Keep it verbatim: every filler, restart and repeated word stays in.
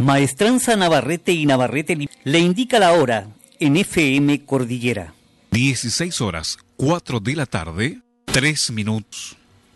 Maestranza Navarrete y Navarrete le indica la hora en F M Cordillera. dieciséis horas, cuatro de la tarde, tres minutos.